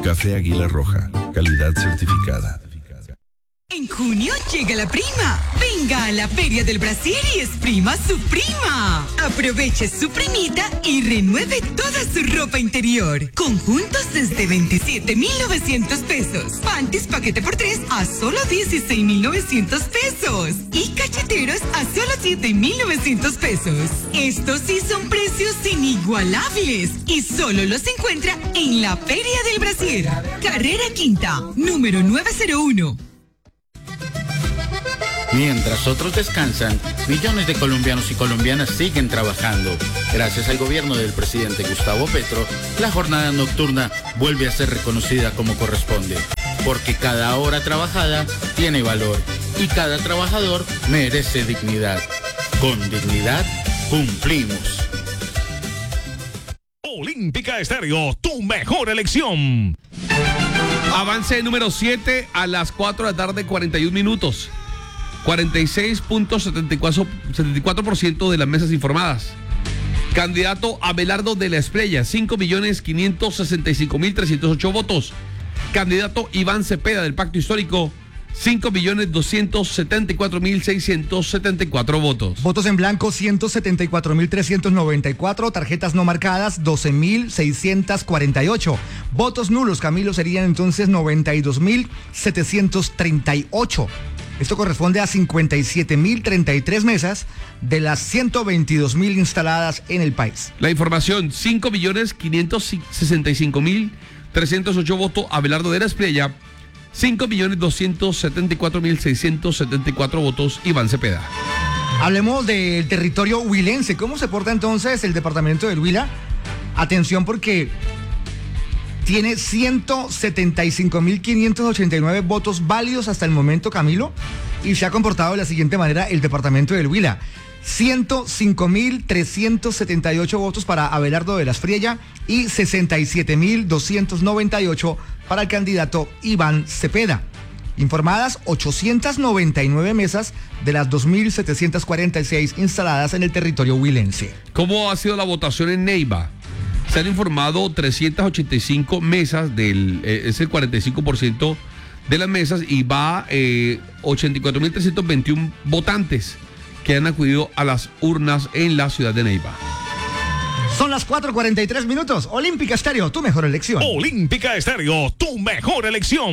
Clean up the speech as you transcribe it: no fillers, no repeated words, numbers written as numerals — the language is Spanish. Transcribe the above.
Café Águila Roja, calidad certificada. En junio llega la prima. Venga a la Feria del Brasil y exprima su prima. Aproveche su primita y renueve toda su ropa interior. Conjuntos desde 27,900 pesos. Panties paquete por 3 a solo 16,900 pesos. Y cacheteros a solo 7,900 pesos. Estos sí son precios inigualables y solo los encuentra en la Feria del Brasil. Carrera Quinta, número 901. Mientras otros descansan, millones de colombianos y colombianas siguen trabajando. Gracias al gobierno del presidente Gustavo Petro, la jornada nocturna vuelve a ser reconocida como corresponde. Porque cada hora trabajada tiene valor y cada trabajador merece dignidad. Con dignidad, cumplimos. Olímpica Estéreo, tu mejor elección. Avance número 7 a las 4 de la tarde, 41 minutos. 46.74% de las mesas informadas. Candidato Abelardo de la Espriella, 5.565.308 votos. Candidato Iván Cepeda del Pacto Histórico, 5.274.674 votos. Votos en blanco, 174.394. Tarjetas no marcadas, 12.648. Votos nulos, Camilo, serían entonces 92.738. Esto corresponde a 57.033 mesas de las 122.000 instaladas en el país. La información, 5.565.308 votos Abelardo de la Espriella, 5.274.674 votos Iván Cepeda. Hablemos del territorio huilense. ¿Cómo se porta entonces el departamento del Huila? Atención, porque tiene 175.589 votos válidos hasta el momento, Camilo, y se ha comportado de la siguiente manera el departamento del Huila. 105.378 votos para Abelardo de la Espriella y 67.298 para el candidato Iván Cepeda. Informadas 899 mesas de las 2.746 instaladas en el territorio huilense. ¿Cómo ha sido la votación en Neiva? Se han informado 385 mesas, es el 45% de las mesas, y va 84.321 votantes que han acudido a las urnas en la ciudad de Neiva. Son las 4:43 minutos. Olímpica Estéreo, tu mejor elección. Olímpica Estéreo, tu mejor elección.